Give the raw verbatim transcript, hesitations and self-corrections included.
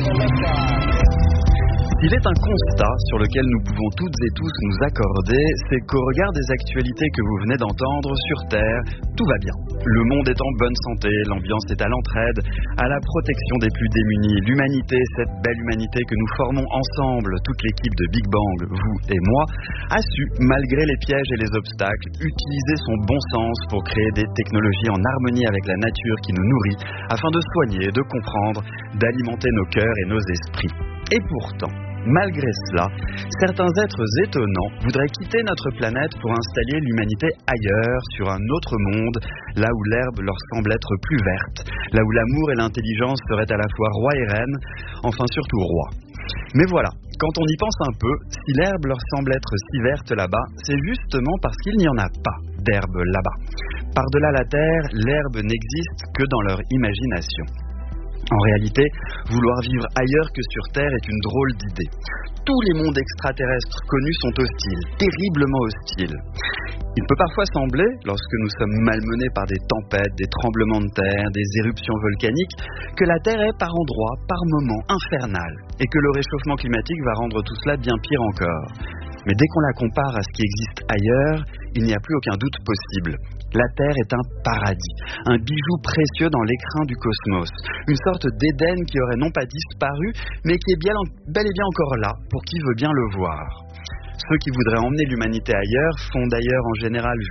S'il est un constat sur lequel nous pouvons toutes et tous nous accorder, c'est qu'au regard des actualités que vous venez d'entendre sur Terre, tout va bien. Le monde est en bonne santé, l'ambiance est à l'entraide, à la protection des plus démunis. L'humanité, cette belle humanité que nous formons ensemble, toute l'équipe de Big Bang, vous et moi, a su, malgré les pièges et les obstacles, utiliser son bon sens pour créer des technologies en harmonie avec la nature qui nous nourrit, afin de soigner, de comprendre, d'alimenter nos cœurs et nos esprits. Et pourtant, malgré cela, certains êtres étonnants voudraient quitter notre planète pour installer l'humanité ailleurs, sur un autre monde, là où l'herbe leur semble être plus verte, là où l'amour et l'intelligence seraient à la fois roi et reine, enfin surtout roi. Mais voilà, quand on y pense un peu, si l'herbe leur semble être si verte là-bas, c'est justement parce qu'il n'y en a pas d'herbe là-bas. Par-delà la terre, l'herbe n'existe que dans leur imagination. En réalité, vouloir vivre ailleurs que sur Terre est une drôle d'idée. Tous les mondes extraterrestres connus sont hostiles, terriblement hostiles. Il peut parfois sembler, lorsque nous sommes malmenés par des tempêtes, des tremblements de terre, des éruptions volcaniques, que la Terre est par endroits, par moments, infernale, et que le réchauffement climatique va rendre tout cela bien pire encore. Mais dès qu'on la compare à ce qui existe ailleurs, il n'y a plus aucun doute possible. La Terre est un paradis, un bijou précieux dans l'écrin du cosmos, une sorte d'Éden qui aurait non pas disparu, mais qui est bien, bel et bien encore là, pour qui veut bien le voir. Ceux qui voudraient emmener l'humanité ailleurs font d'ailleurs en général